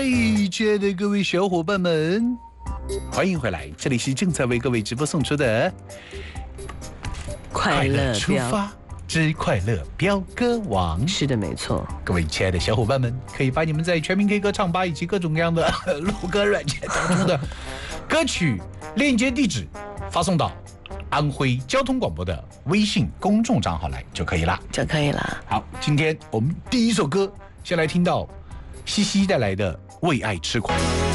亲爱的各位小伙伴们，欢迎回来！这里是正在为各位直播送出的快乐出发之快乐飙歌王。 是的，没错。 各位亲爱的小伙伴们，可以把你们在全民 K 歌唱吧以及各种各样的录歌软件当中的歌曲链接地址发送到安徽交通广播的微信公众账号来就可以了。好，今天我们第一首歌先来听到西西带来的《为爱痴狂》。